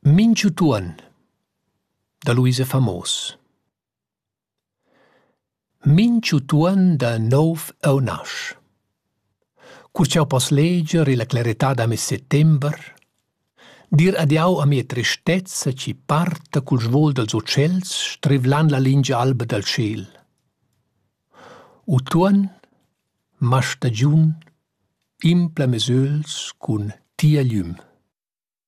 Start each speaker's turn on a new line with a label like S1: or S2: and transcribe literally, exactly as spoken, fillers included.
S1: Minch'u tuon da Luisa Famos. Minch'u tuon da nouv au nasc. Curciau pos leger e la clarità da mes settember, dir adiau a mia tristezza ci parta cul svol dels uccells strivlant la lingia alba dal ciel. U tuon, ma stagiun, impla mes öls cun tia glium.